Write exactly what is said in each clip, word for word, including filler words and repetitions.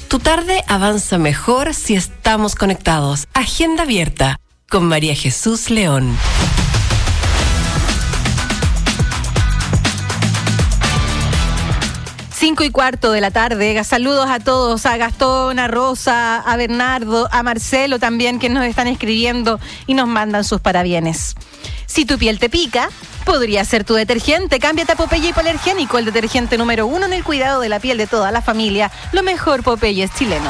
Tu tarde avanza mejor si estamos conectados. Agenda abierta con María Jesús León. Cinco y cuarto de la tarde. Saludos a todos, a Gastón, a Rosa, a Bernardo, a Marcelo también, que nos están escribiendo y nos mandan sus parabienes. Si tu piel te pica, podría ser tu detergente. Cámbiate a Popeye Hipoalergénico, el detergente número uno en el cuidado de la piel de toda la familia. Lo mejor Popeye es chileno.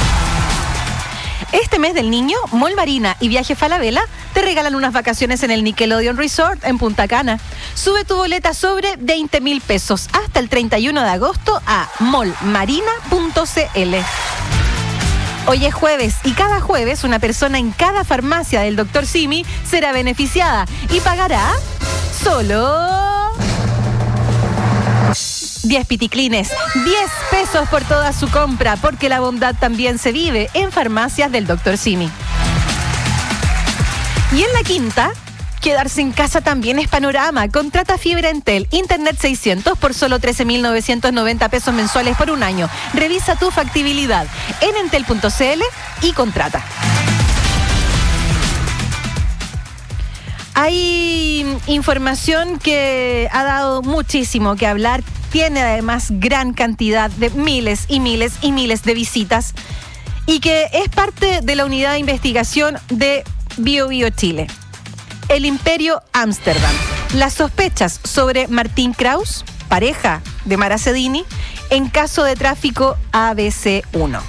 Este mes del niño, Mall Marina y Viaje Falabella te regalan unas vacaciones en el Nickelodeon Resort en Punta Cana. Sube tu boleta sobre veinte mil pesos hasta el treinta y uno de agosto a mall marina punto c l. Hoy es jueves y cada jueves una persona en cada farmacia del doctor Simi será beneficiada y pagará solo diez piticlines, diez pesos por toda su compra, porque la bondad también se vive en farmacias del doctor Simi. Y en la quinta, quedarse en casa también es panorama. Contrata fibra Entel, Internet seiscientos por solo trece mil novecientos noventa pesos mensuales por un año. Revisa tu factibilidad en entel punto c l y contrata. Hay información que ha dado muchísimo que hablar. Tiene además gran cantidad de miles y miles y miles de visitas y que es parte de la unidad de investigación de Bio Bio Chile. El Imperio Ámsterdam. Las sospechas sobre Martín Kraus, pareja de Mara Cedini, en caso de tráfico A B C uno.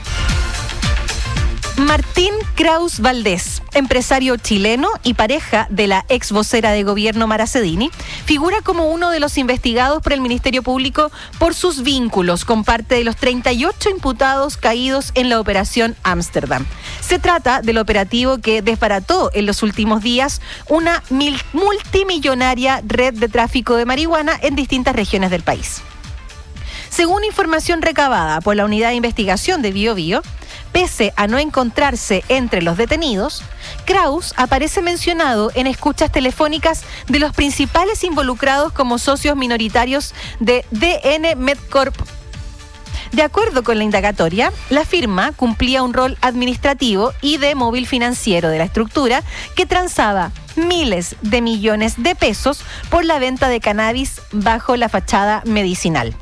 Martín Kraus Valdés, empresario chileno y pareja de la ex vocera de gobierno Mara Cedini, figura como uno de los investigados por el Ministerio Público por sus vínculos con parte de los treinta y ocho imputados caídos en la operación Ámsterdam. Se trata del operativo que desbarató en los últimos días una mil- multimillonaria red de tráfico de marihuana en distintas regiones del país. Según información recabada por la unidad de investigación de Bio Bio, pese a no encontrarse entre los detenidos, Kraus aparece mencionado en escuchas telefónicas de los principales involucrados como socios minoritarios de D N Medcorp. De acuerdo con la indagatoria, la firma cumplía un rol administrativo y de móvil financiero de la estructura que transaba miles de millones de pesos por la venta de cannabis bajo la fachada medicinal.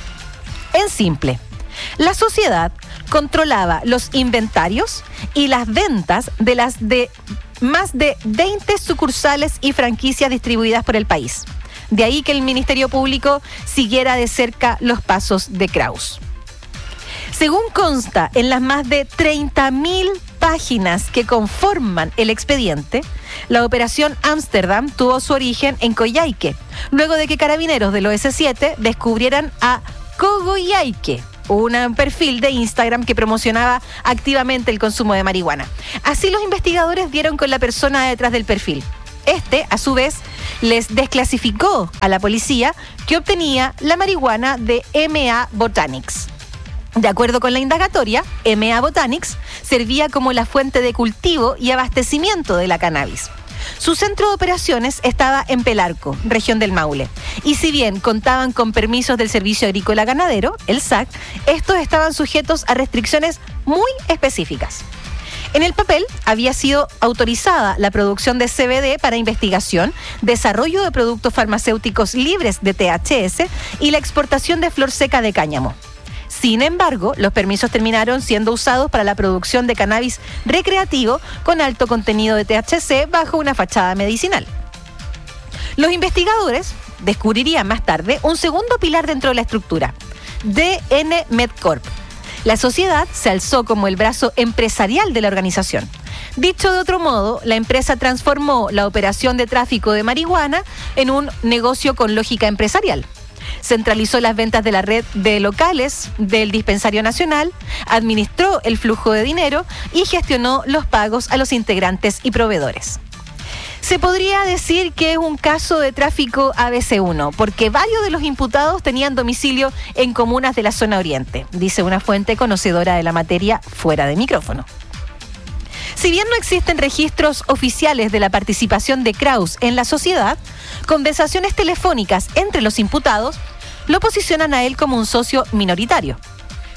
En simple, la sociedad controlaba los inventarios y las ventas de las de más de veinte sucursales y franquicias distribuidas por el país. De ahí que el Ministerio Público siguiera de cerca los pasos de Kraus. Según consta en las más de treinta mil páginas que conforman el expediente, la operación Ámsterdam tuvo su origen en Coyhaique, luego de que carabineros del O S siete descubrieran a Cogoyhaique, un perfil de Instagram que promocionaba activamente el consumo de marihuana. Así los investigadores dieron con la persona detrás del perfil. Este, a su vez, les desclasificó a la policía que obtenía la marihuana de M A Botanics. De acuerdo con la indagatoria, M A Botanics servía como la fuente de cultivo y abastecimiento de la cannabis. Su centro de operaciones estaba en Pelarco, región del Maule. Y si bien contaban con permisos del Servicio Agrícola Ganadero, el S A C, estos estaban sujetos a restricciones muy específicas. En el papel había sido autorizada la producción de C B D para investigación, desarrollo de productos farmacéuticos libres de T H C y la exportación de flor seca de cáñamo. Sin embargo, los permisos terminaron siendo usados para la producción de cannabis recreativo con alto contenido de T H C bajo una fachada medicinal. Los investigadores descubrirían más tarde un segundo pilar dentro de la estructura, D N Medcorp. La sociedad se alzó como el brazo empresarial de la organización. Dicho de otro modo, la empresa transformó la operación de tráfico de marihuana en un negocio con lógica empresarial. Centralizó las ventas de la red de locales del Dispensario Nacional, administró el flujo de dinero y gestionó los pagos a los integrantes y proveedores. Se podría decir que es un caso de tráfico A B C uno, porque varios de los imputados tenían domicilio en comunas de la zona oriente, dice una fuente conocedora de la materia fuera de micrófono. Si bien no existen registros oficiales de la participación de Kraus en la sociedad, conversaciones telefónicas entre los imputados lo posicionan a él como un socio minoritario.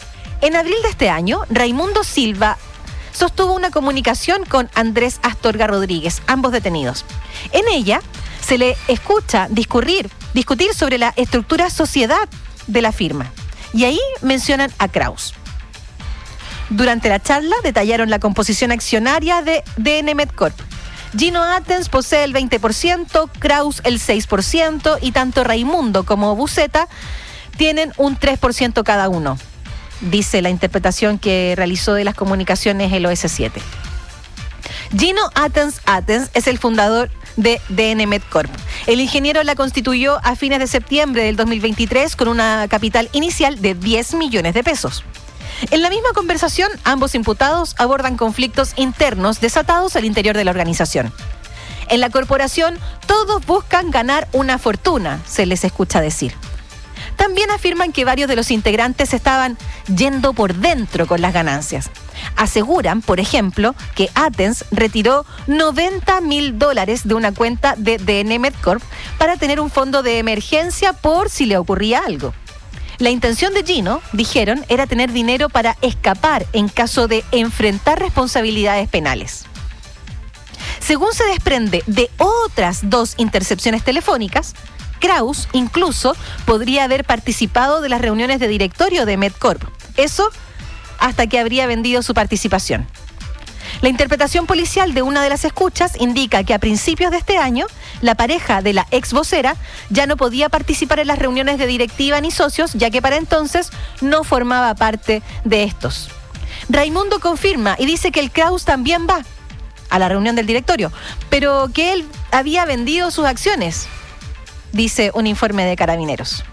En abril de este año, Raimundo Silva sostuvo una comunicación con Andrés Astorga Rodríguez, ambos detenidos. En ella se le escucha discurrir, discutir sobre la estructura sociedad de la firma. Y ahí mencionan a Kraus. Durante la charla detallaron la composición accionaria de D N Medcorp. Gino Athens posee el veinte por ciento, Kraus el seis por ciento y tanto Raimundo como Buceta tienen un tres por ciento cada uno, dice la interpretación que realizó de las comunicaciones el O S siete. Gino Athens Athens es el fundador de D N Medcorp. El ingeniero la constituyó a fines de septiembre del dos mil veintitrés con una capital inicial de diez millones de pesos. En la misma conversación, ambos imputados abordan conflictos internos desatados al interior de la organización. En la corporación, todos buscan ganar una fortuna, se les escucha decir. También afirman que varios de los integrantes estaban yendo por dentro con las ganancias. Aseguran, por ejemplo, que Athens retiró noventa mil dólares de una cuenta de D N Medcorp para tener un fondo de emergencia por si le ocurría algo. La intención de Gino, dijeron, era tener dinero para escapar en caso de enfrentar responsabilidades penales. Según se desprende de otras dos intercepciones telefónicas, Kraus incluso podría haber participado de las reuniones de directorio de Medcorp. Eso hasta que habría vendido su participación. La interpretación policial de una de las escuchas indica que a principios de este año, la pareja de la ex vocera ya no podía participar en las reuniones de directiva ni socios, ya que para entonces no formaba parte de estos. Raimundo confirma y dice que el Kraus también va a la reunión del directorio, pero que él había vendido sus acciones, dice un informe de Carabineros.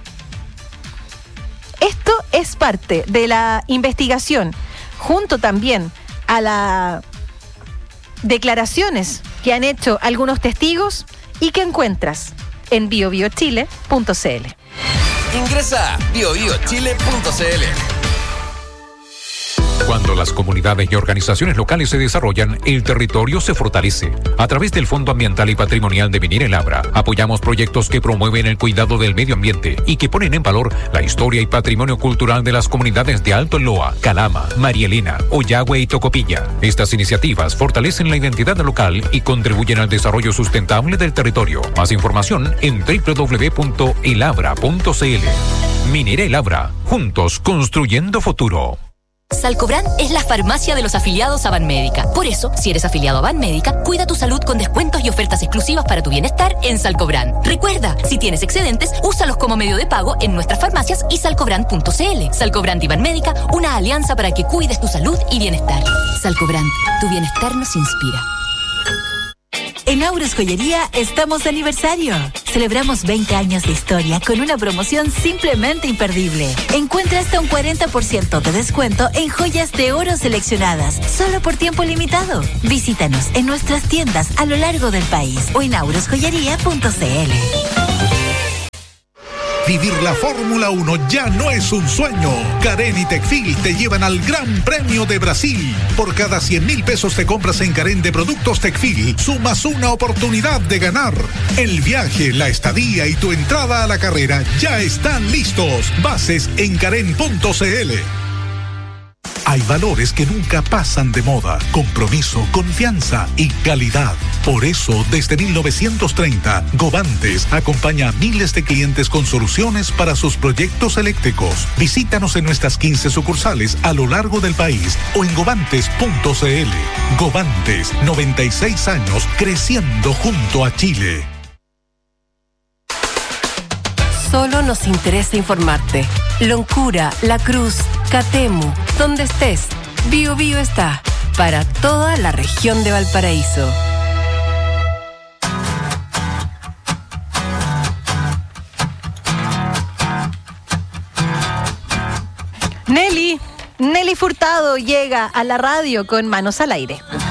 Esto es parte de la investigación, junto también a las declaraciones que han hecho algunos testigos y que encuentras en bio bio chile punto c l. Ingresa a bio bio chile punto c l. Cuando las comunidades y organizaciones locales se desarrollan, el territorio se fortalece. A través del Fondo Ambiental y Patrimonial de Minera El Abra, apoyamos proyectos que promueven el cuidado del medio ambiente y que ponen en valor la historia y patrimonio cultural de las comunidades de Alto Loa, Calama, María Elena, Oyagüe y Tocopilla. Estas iniciativas fortalecen la identidad local y contribuyen al desarrollo sustentable del territorio. Más información en doble u doble u doble u punto el abra punto c l. Minera El Abra, juntos construyendo futuro. Salcobran es la farmacia de los afiliados a Banmédica. Por eso, si eres afiliado a Banmédica, cuida tu salud con descuentos y ofertas exclusivas para tu bienestar en Salcobran. Recuerda, si tienes excedentes, úsalos como medio de pago en nuestras farmacias y salcobran punto c l. Salcobran y Banmédica, una alianza para que cuides tu salud y bienestar. Salcobran, tu bienestar nos inspira. En Auros Joyería estamos de aniversario. Celebramos veinte años de historia con una promoción simplemente imperdible. Encuentra hasta un cuarenta por ciento de descuento en joyas de oro seleccionadas, solo por tiempo limitado. Visítanos en nuestras tiendas a lo largo del país o en auros joyería punto c l. Vivir la Fórmula uno ya no es un sueño. Carén y Tecfil te llevan al Gran Premio de Brasil. Por cada cien mil pesos te compras en Carén de productos Tecfil, sumas una oportunidad de ganar. El viaje, la estadía y tu entrada a la carrera ya están listos. Bases en carén punto c l. Hay valores que nunca pasan de moda: compromiso, confianza y calidad. Por eso, desde mil novecientos treinta, Govantes acompaña a miles de clientes con soluciones para sus proyectos eléctricos. Visítanos en nuestras quince sucursales a lo largo del país o en govantes punto c l. Govantes, noventa y seis años creciendo junto a Chile. Solo nos interesa informarte. Loncura, La Cruz, Catemu, donde estés, Bio Bio está para toda la región de Valparaíso. Nelly, Nelly Furtado llega a la radio con Manos al Aire.